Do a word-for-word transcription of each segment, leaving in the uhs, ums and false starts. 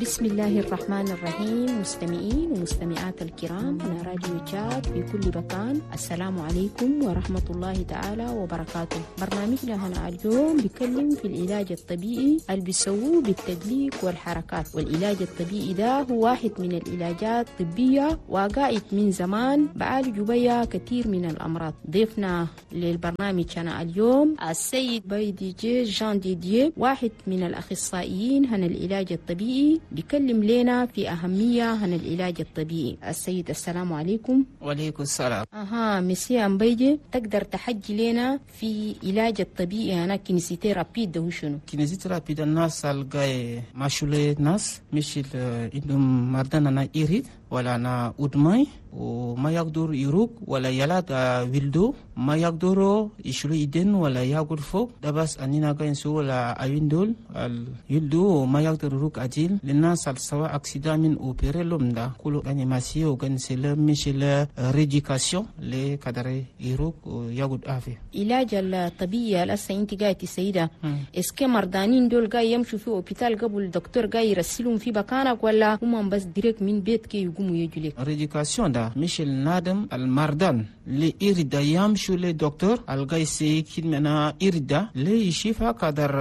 بسم الله الرحمن الرحيم. مستمعين ومستمعات الكرام، أنا راديو تشاد في كل مكان، السلام عليكم ورحمة الله تعالى وبركاته. برنامجنا هنا اليوم بيتكلم في العلاج الطبيعي اللي بيسووه بالتدليك والحركات. والعلاج الطبيعي ده هو واحد من العلاجات الطبية وقائد من زمان بعالج بيها كثير من الأمراض. ضيفنا للبرنامج هنا اليوم السيد بايديجي جان ديديه، واحد من الأخصائيين هنا العلاج الطبيعي، بيكلم لنا في أهمية عن العلاج الطبيعي. السيد السلام عليكم. وعليكم السلام. أها مسيا أمبيجي، تقدر تحجي لنا في علاج الطبيعي هنا كينيسيتي رابيد ده شنو؟ كينيسيتي رابيد الناس الجاي ماشولي ناس مش عندهم مردنا أنا إيريد ولا أنا أدمي وما يقدر يروق ولا يلاد ويلدو ما يقدروا يشلو يدين ولا يقدر فوق ده بس أننا جاي نسوي ولا أيندول اليلدو ما يقدر يروق أجيل للناس سواء أكسيدا من أوبري لهم ده كله يعني ماسيو جن سلا مش لا ريديكاسيون لكدر يروق ويقدر أفي. علاج الطبيعي الأسا أنت جاي تسيدا إسكي مردانين دول جاي يمشوا في أوبيتال قبل الدكتور جاي يرسلهم في مكانك ولا هم بس ديريك من بيت كي يقوموا يجولك؟ ريديكاسيون ده مش النادم المردان اللي يريد يمشوا للدكتور الجاي سيكين منا يريد لي يشوفها قدر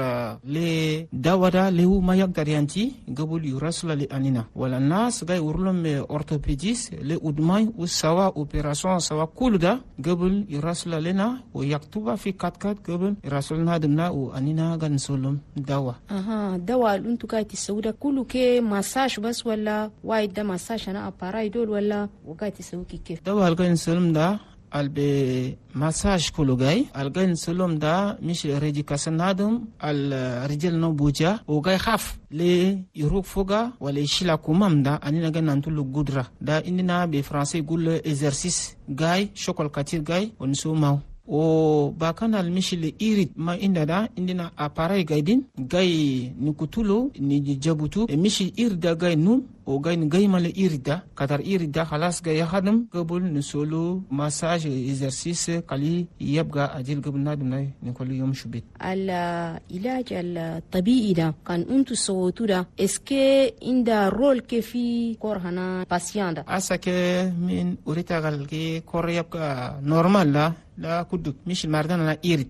لي دواء اللي هو ما يقدر ينتي قبل يرسل لأنينا ولا الناس جاي يورلهم أورثوبيديس لأدمي وسوا أوبراسيون سوا كل ده قبل يرسل لنا ويكتبها في كات كات قبل يرسل نادمنا وأنينا جا نسولهم دواء. أها دواء اللي أنتو جاي تسوي ده كله كي مساج بس ولا وايد ده مساج أنا أباراي دول ولا وجاي تسوي كيف؟ دواء اللي جاي نسولهم ده البي مساج كله جاي الجاي نسولهم ده مش ريديكاسيون نادم الرجال نبوجا وجاي خاف لي يروق فوقا ولا يشيل كمام ده أنينا جا ننتلو قدرة ده إننا بفرنسي يقول إكسرسيس جاي شغل كتير جاي ونسومه o bakana almishile irit ma inda da indina aparay gaidin gay nikutulo ni jabutu e mishi irda gay nun o gay ni gay male irda kadar irda khalas gay hadam qabul ni solo massage exercice kali yabga ajil qabul nadum nay ni kulli yom shubit al ilaj al tabi'i da kan untu sowotu da eske inda role ke fi korhana patient da asake min urita gal ke kor yabga normal la لا كدك مش المردان أنا إيرد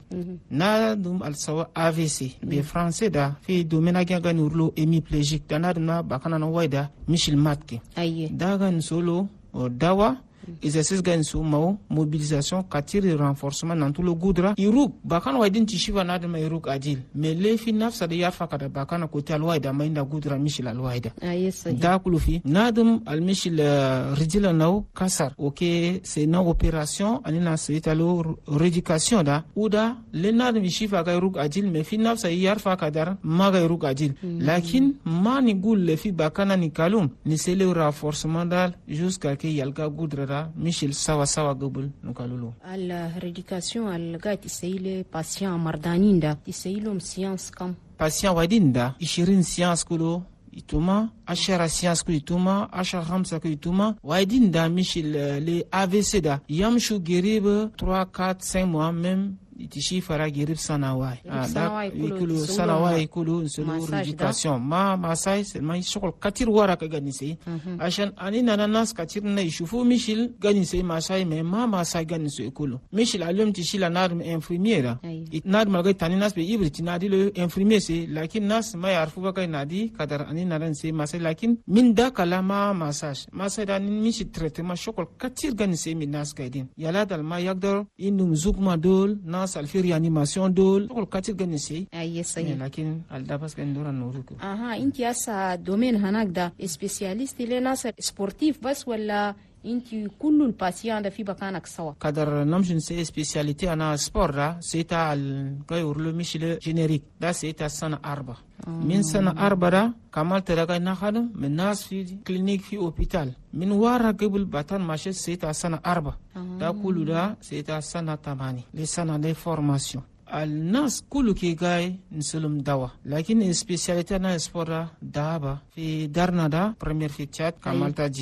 نا دوم السوا A V C بفرنسا دا في دومينا جا نورلو إمي بليجيك دا نا دوم بكنا نوايدا مش الماتك دا غن سولو دوا exercice gain so mau mobilisation katiri renforcement nan tout le goudra iruk bakana waidin tishiva na dama iruk ajil mais le fi nafsa de yarfa kada bakana ko tal waida mainda goudra mishil al waida da kulufi nadum al mishil rijila naw kasar ok c'est une opération anina c'est alo rééducation da uda le nadum shifa ga iruk ajil mais fi nafsa yarfa kada maga iruk ajil lakin mani gul le fi bakana ni kalum ni c'est le renforcement dal jusqu'à que yalga goudra Michel sawa sawa gobul nukalulu al rééducation al gati seile patient mardaninda tiseilom science kam patient wadinda ishirin science kulo ituma ashara science kulo ituma ashara khamsa kulo ituma wadinda Michel les A V C da yamshu geribe trois quatre cinq mois même itishi fara girib sanawai da ikulu sanawai ikulu sulu rééducation ma masai ma shokol katir wara ka ganise ashan anina nanas katir na ishufu mishil ganise masai me ma masai ganise ikulu mishil alum tishila narm infirmiera itnad malga taninas be ibriti nadi le infirmier se lakin nas ma yarfu ba kai nadi kadar anina ran se masai lakin min da kalama massage masai da mishil traitement shokol katir ganise min nas kaidin yala dal ma yagdor indum zukma dol nas alfi réanimation dol kol katir ganisi ay sahi lakin aldabas kan dura nuruko aha inti asa domaine hanak da spécialiste le nas sportif bas wala inti kullu الباتيان ده في بكانك سوا قدر نمشي سي سبيسياليتي انا سبور ده سيتا الغير لو مش جينيريك ده سيتا سنه أربعة من سنه أربعة ده كمال تلاقي نخدم من ناس في كلينيك في اوبيتال من ورا قبل باتان ماشي سيتا سنه أربعة ده كله ده سيتا سنه ثمانية لسنه دي فورماسيون الناس كله كي جاي نسلم دواء لكن سبيسياليتي انا سبورا دابا في دارنا دا بريمير في تشات كمال تاجيت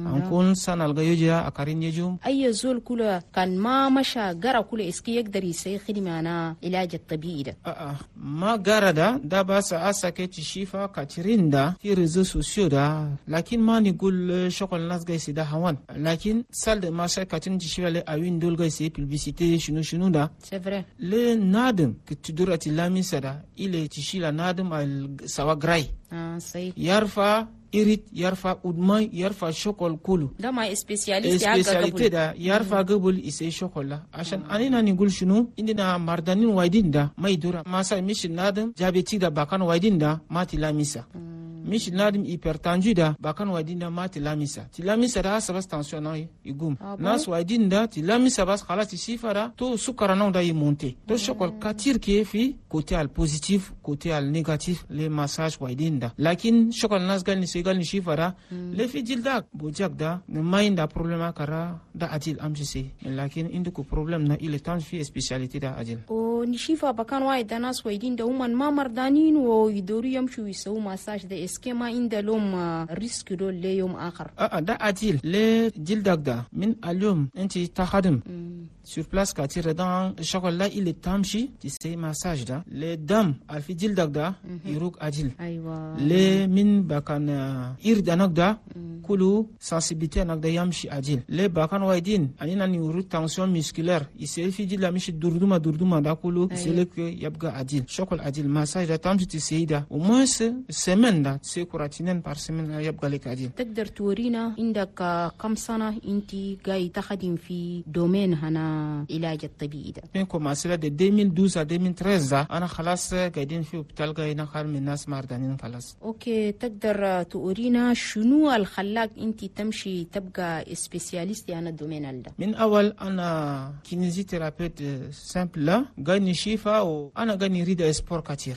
ankun sanal ga yoja akarin yejum أي زول كله كان ما مشى قرا كله إسكي يقدر يسوي خدمة أنا علاج الطبيعي ده. آه ما قرا ده ده بس أساكي تشيفا كاترين ده في ريزو سوسيو ده لكن ما نقول شغل الناس جاي سيدا هوان لكن سال ما شا كاترين تشيفا ل أوين دول جاي سي publicité شنو شنو ده. C'est vrai. le نادم كتدور أتلامي سدا إلى تشيلا نادم السوا غراي. آه صحيح. يرفع irit yarfa udmay yarfa shokol kulu da ma specialist ya specialite da yarfa gabul ise shokola ashan anina ni gul shunu indina mardanin waidinda mai dura masa mishin nadam jabeti da bakan waidinda mati lamisa mish nadim hypertendu da bakan wadinda ma tilamisa tilamisa da sabas tension na igum nas wadinda tilamisa bas khalas sifara to sukara na da yi monter to shokol katir ke fi côté al positif côté al négatif les massages wadinda lakin shokol nas gal ni segal ni sifara le fi jildak bojak da ne mainda problema kara da ajil amjisi lakin indu ko problem na ile tan fi spécialité da ajil o ni shifa bakan waida nas wadinda uman ma mardanin wo yidori yamshu yisu massage da كما عند لهم ريسك دول ليوم آخر. آه ده عديل ليه جلدك ده من اليوم أنت تخدم sur place كاتير دان شغل لا إلى تامشي تسي مساج ده ليه دم الفي جلدك ده يروق عديل. أيوة. ليه من بكان إيرد أنك ده كله sensibilité أنك ده يمشي عديل. ليه بكان وايدين أنينا نيروق tension musculaire يصير في جلد مش دردوما دردوما ده كله يصير يبقى عديل. شغل عديل مساج ده تامشي تسي ده وموس سمن ده سيكوراتينين بار سمن يبقى لك عديل. تقدر تورينا عندك كم سنة أنت جاي تخدم في دومين هنا علاج الطبيعي ده؟ من كوماسيلا de deux mille douze à deux mille treize ده أنا خلاص قاعدين في هوبيتال جاي نخال من الناس مردانين خلاص. أوكي تقدر تورينا شنو الخلاك أنت تمشي تبقى سبيسياليست أنا الدومين ده؟ من أول أنا كينيزي ثيرابيوت سامبل لا جاي نشيفا وأنا جاي نريد إسبور كتير.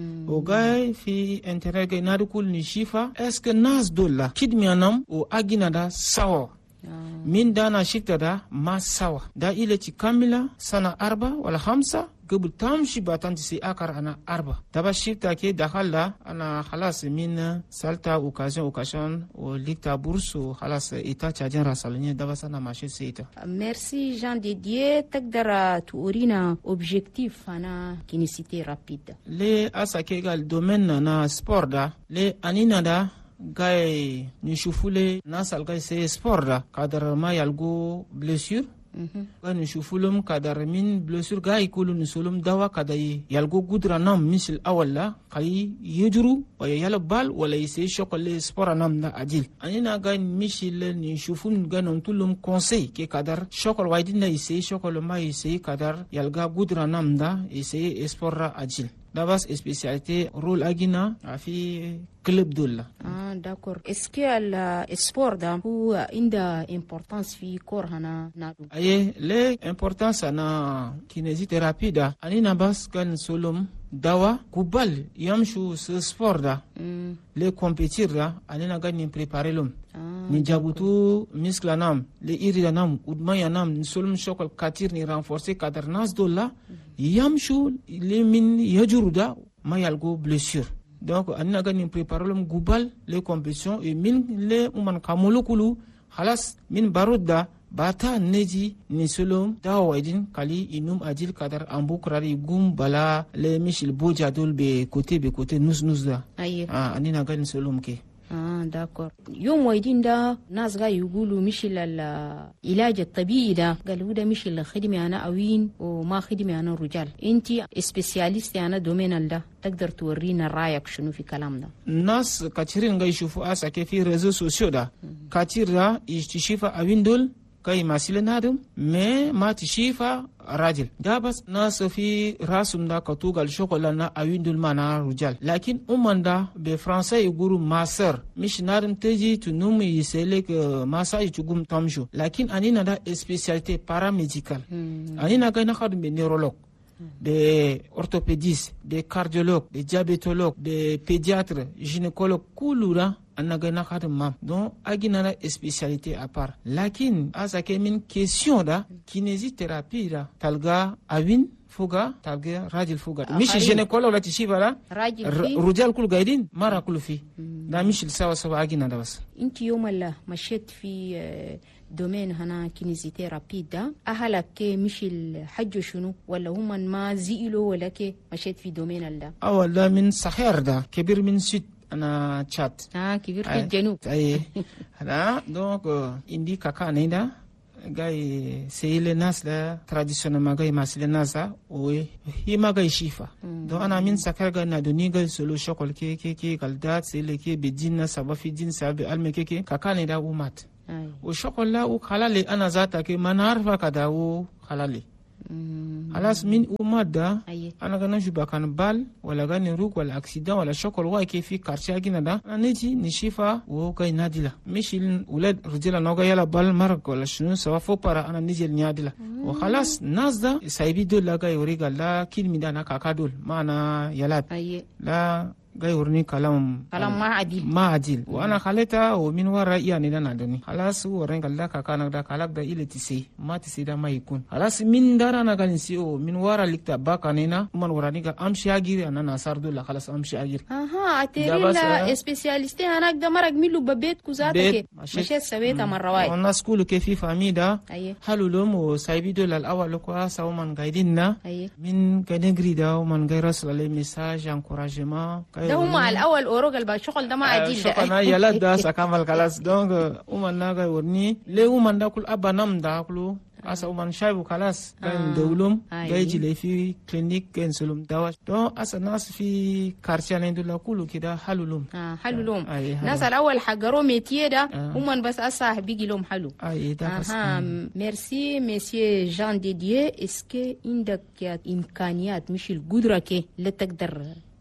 وجاي في انترنت جاي نادكول نشيفا اسك الناس دولا كدمي انام واجينا دا سوا من دانا شيفتا دا ما سوا دا إلى كاملة سنة أربعة ولا خمسة قبل تمشي باتانتي سي أكر أنا أربعة تبا شيفتا كي دخل أنا خلاص من سالتا أوكازيون أوكازيون وليكتا بورس وخلاص إيتا تشاجين راسالني دابا سنة ماشي سيتا. ميرسي جان ديديه تقدر تورينا أوبجيكتيف أنا كينيسيتي رابيد لي أسا كي قال دومين أنا سبور دا لي أنينا دا gay ni shufule nasal gay se sport da kadar ma yalgo blessure gay ni shufulum kadar min blessure gay kulun sulum dawa kadai yalgo gudra nam misil awalla kay yejuru wa yala bal wala yise shokole sport nam na adil anina gay misil ni shufun ganon tulum conseil ke kadar shokol waydina yise shokol ma yise kadar yalga gudra nam da yise sport ra adil dabas spécialité rôle agina في club دولا. اه داكور اسكي السبور ده هو عنده امبورطانس في كور هنا نادو اي لي امبورطانس انا كينيزيثيرابي ده اني بس كان سولم دواء كوبال يمشوا سبور ده لي كومبيتير ده اني غادي نبريباري لهم ni jabutu miskla nam le iri nam udmaya nam ni solum shokol katir ni renforcer kadar nas dolla yamshu le min yajuruda mayalgo blessure donc anina gani preparolum gubal les compétitions et min le uman kamolukulu khalas min baruda bata neji ni solum dawaidin kali inum ajil kadar ambukrari gum bala le mishil boja dolbe côté be côté nus nus da ah anina gani solum ke. آه داكور يوم وايدين دا ناس غا يقولوا مش العلاج الطبيعي ده قالوا ده مش الخدمة أنا أوين وما خدمة أنا رجال أنتي سبيسياليست أنا دومين ده تقدر تورينا رأيك شنو في كلام ده ناس كثيرين غا يشوفوا أسا كيف في ريزو سوسيو ده كثير ده يشتشيفا أوين دول كاي ماسيل نادم مي ما تشيفا راجل ده بس ناس في راسم دا كتوغال شوكولا نا اويندول مانا رجال لكن امان دا بفرنسا يقولوا ماسر مش نارم تجي تنوم يسلك ماساج تقوم تمشو لكن انينا دا سبيسياليتي باراميديكال انينا كاي نخدم بنيرولوج des orthopédistes, des cardiologues, des diabétologues, des pédiatres, gynécologues, kulura anagana khadam donc agina spécialité à part lakin asake min question da kinésithérapie da talga awin fuga talga rajil fuga mishi gynécologue la tishiba la rajil kul gaidin mara kul fi ده مش السوا سوا عجينة ده بس. انت يوم اللي مشيت في دومين هنا كينيزيثيرابي ده أهلك كي مش الحج شنو ولا هم ما زيلوا ولا كي مشيت في دومين ده؟ أول ده من صخير ده كبير من ست أنا تشات. آه كبير في الجنوب. أي هلا دونك عندي كاكا نيدا جاي سيل ناس لا تراديشنال ما جاي ماسل ناس وهي ما جاي شيفا. دو أنا من صخير جاي نادوني جاي سلو شغل كي كي كي قلدات سيل كي بدين سبب في دين سبب علم كي كي كاكا نيدا ومات. وشغل لا وخلالي أنا ذاته كي ما نعرف كذا وخلالي. خلاص من ومادة أنا كنا نشوف كان بال ولا كان نروق ولا أكسيدان ولا شغل واي كيف في كارشة كنا ده أنا نجي نشيفه وكاي ناديلا مش الولاد رجال نوجا يلا بال مرق ولا شنو سوا فوبرا أنا نجي ناديلا وخلاص الناس ده سايبي دول لا كاي وريقا لا كيل ميدانا كاكادول ما أنا يلاد لا جاي ورني كلام كلام ما عديل ما عديل وانا خليتها ومن ورا يعني ده نادوني خلاص هو رنك الله كان ده كلام ده إلى تسي ما تسي ده ما يكون خلاص من دار انا قال نسيو من ورا اللي كتب كاننا من وراني امشي اجير انا نصار دولا خلاص امشي اجير اها اتريلا سبيشاليستي انا ده مرق ميلو ببيت كوزاتك مشيت سويتها مره واحد الناس كله كيف فامي ده حلو لهم وسايبي دولا الاول لو ساو من قايديننا من كنغري ده ومن غير رسل لي ميساج انكوراجمون ده هم على الاول اوروغل بقى شغل ده ما عديل ده شغل انا يلا ده سكمل خلاص دونك ومن ناغا ورني ليه ومن ده كل ابا نم ده كله asa uman shaibu خلاص كان دولم جاي جلي في كلينيك كان سلم دواء دون asa ناس في كارشان عندنا كله كده حلولهم اه حلولهم ناس الاول حجروا ميتيه ده هم بس اسا بيجي لهم حلو اي ده بس اه ميرسي مسيو جان ديديه اسكي عندك امكانيات مش القدره كي لا تقدر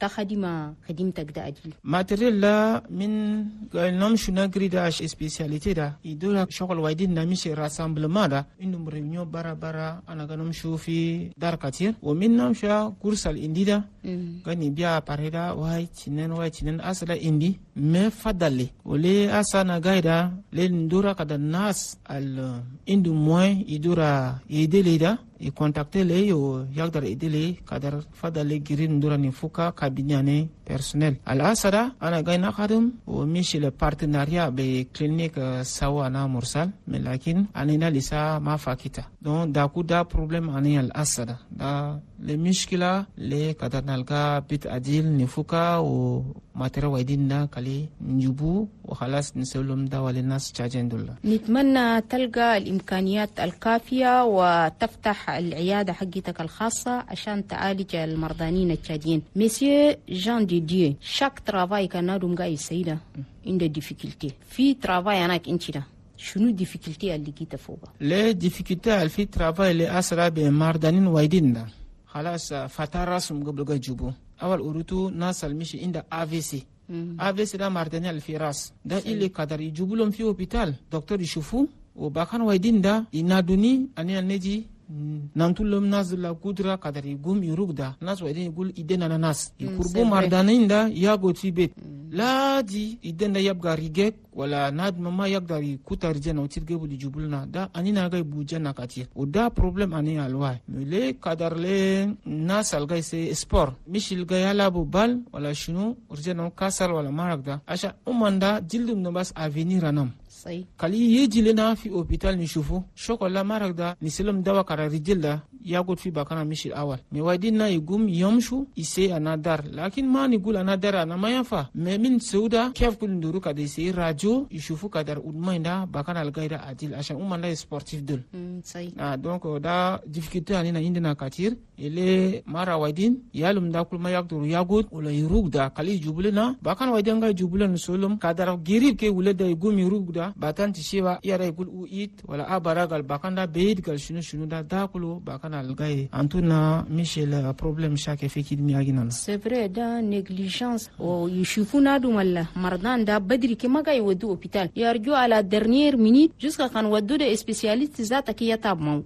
تخدم خدمتك ده أجل ماتريال لا من قالنام شو نجري ده اش سبيشاليتي ده يدور شغل وايدين نمشي راسامبلما ده إنهم ريونيو برا برا أنا كانوا مشوا في دار كتير ومن نمشى كورس الإندي ده كان يبيع باريدا واي تنين واي تنين أصلا إندي ما فضلي ولي أصلا جايدا لندورا كده الناس ال إندو موي يدورا يدلي ده يكونتاكتي لي ويقدر يدلي كدر فضلي جرين دورا نفوكا كابينياني personnel الأسرة أنا جاي نخدم ومشي البارتناريا بكلينيك سوا أنا مرسل لكن أنا لسه ما فاكيتا دون داكو دا بروبلم أنا الأسرة دا المشكلة اللي كدر نلقى بيت أديل نفوكا وماترا وايدين كالي نجيبو وخلاص نسولهم دا وللناس تشاجين دولا. نتمنى تلقى الإمكانيات الكافية وتفتح العيادة حقتك الخاصة عشان تعالج المرضانين التشادين. مسيو جان ديديه شاك ترافاي كان نادم جاي سيدا عنده ديفيكولتي في ترافاي أناك إنتنا شنو ديفيكولتي اللي جيت فوقها؟ لا ديفيكولتي في ترافاي اللي أسرع بمرضانين وايدين ده خلاص فترة سم قبل جا جبو أول أروتو ناس المشي عنده آ في سي آ في سي ده مرضاني الفراس ده اللي قدر يجيبوا لهم في هوبيتال دكتور يشوفوا وباكان وايدين ده ينادوني أنا نجي نانتولم ناس لا قدرة قدر يقوم يروقدا ناس وايدين يقول إدنا ناس يقربوا مرضانين ده ياغو في بيت لا دي إدنا يبقى ريجك ولا ناد مما يقدر يكوتا رجانا وتيرجبوا لجبلنا ده أنينا جاي بوجنا كتير وده بروبلم أني الواي ملي قدر لي ناس الجاي سي سبور مش الجاي يلعبوا بال ولا شنو رجانا كسر ولا مارك ده عشان أمان ده جلدهم نبص أفينير أنام صحيح كلي يجي لنا في أوبيتال نشوفه شوكولا مارك ده نسلم دوا كرا رجال ده ياخد في بكرة مش الأول موايدنا يقوم يمشوا يسي أنا دار لكن ما نقول أنا دار أنا ما ينفع من سودا كيف كل ندورو كده يسي راجو يشوفوا كدر أدمان ده بكرة الجايدة عديل عشان أمان ده سبورتيف دول صحيح آه دونك ده difficulté أنينا عندنا كتير اللي مرة وايدين يالهم ده كل ما يقدروا ياخد ولا يروق ده كلي يجبلنا بكرة وايدين جاي يجبلنا نسولهم كدر غريب كي ولد ده يقوم يروق ده باتان تشيوا يرى يقول ويت ولا أبارا قال بكرة ده بيت قال شنو شنو ده ده كله بكرة الجاي أنتونا مش البروبلم شاك في كده مياجينا. سفر ده نيجليجانس ويشوفونا دوم الله مرضان ده بدري كما جاي ودو أوبيتال يرجو على dernière minute jusqu'à quand ودو ده spécialiste ذاتك يتاب مو.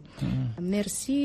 Merci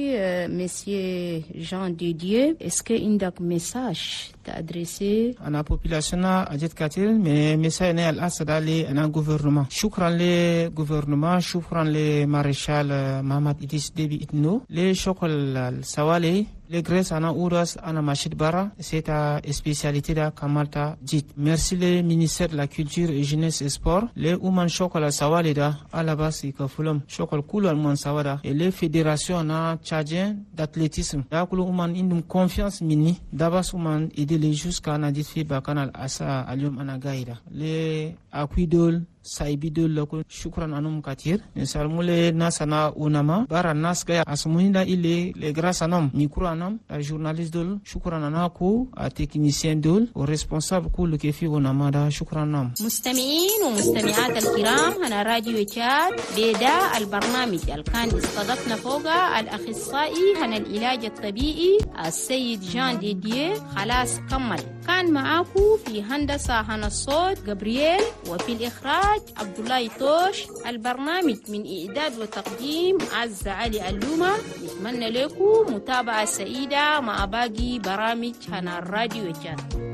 monsieur Jean Didier. Est-ce que عندك message t'adresser أنا population أجد كتير م message نال أسد على أنا gouvernement. شكرا لgouvernement شكرا لمارشال محمد إدريس ديبي إتنو لشغل السوالي le graisse ana uras ana machid bara c'est ta spécialité da kamalta dit. Merci le ministère de la culture et jeunesse et sport le uman chocolat sawalida ala basi ka fulum chocolat kulu al man sawada et les fédérations na tchadien d'athlétisme da kulu uman indum confiance minni dabas uman aider les jusqu'à na dit fi bakanal asa alium ana gaida le akuidol saibidol lako shukran anum katir misal mule nasana unama bara nas gaya asmunida ile le grâce anam micro anam a journaliste dol shukran anaku a technicien dol au responsable كل كيفي ونمادا شكرا نام. مستمعين ومستمعات الكرام أنا راديو تشاد بدا البرنامج اللي كان استضفنا فوقه الأخصائي عن العلاج الطبيعي السيد جان ديديه خلاص كمل. كان معاكو في هندسة هنا الصوت جبريل وفي الإخراج عبد الله توش. البرنامج من إعداد وتقديم عز علي اللومة. نتمنى لكم متابعة سعيدة مع باقي برامج هنا الراديو تشاد.